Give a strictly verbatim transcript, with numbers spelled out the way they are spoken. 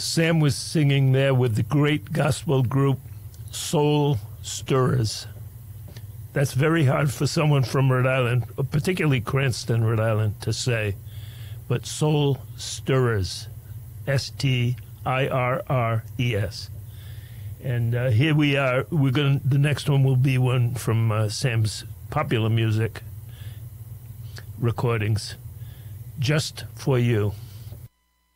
Sam was singing there with the great gospel group Soul Stirrers. That's very hard for someone from Rhode Island, particularly Cranston, Rhode Island, to say. But Soul Stirrers, S T I R R E S. And uh, here we are. We're going. The next one will be one from uh, Sam's popular music recordings, Just for You.